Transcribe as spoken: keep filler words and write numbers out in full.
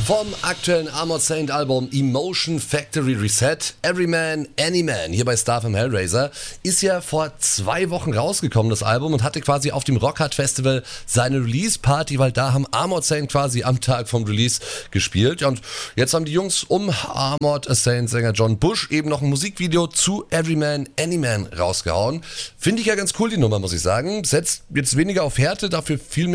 Vom aktuellen Armored Saint Album Emotion Factory Reset, Every Man, Any Man, hier bei Star vom Hellraiser, ist ja vor zwei Wochen rausgekommen, das Album, und hatte quasi auf dem Rockhard Festival seine Release-Party, weil da haben Armored Saint quasi am Tag vom Release gespielt. Ja, und jetzt haben die Jungs um Armored Saint-Sänger John Bush eben noch ein Musikvideo zu Every Man, Any Man rausgehauen. Finde ich ja ganz cool, die Nummer, muss ich sagen. Setzt jetzt weniger auf Härte, dafür viel mehr